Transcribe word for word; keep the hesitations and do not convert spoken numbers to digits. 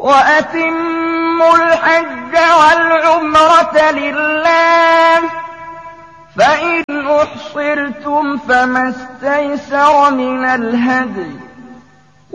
وَأَتِمُّوا الْحَجَّ وَالْعُمْرَةَ لِلَّهِ ۖ فَإِنْ أُحْصِرْتُمْ فَمَا اسْتَيْسَرَ مِنَ الْهَدْيِ ۖ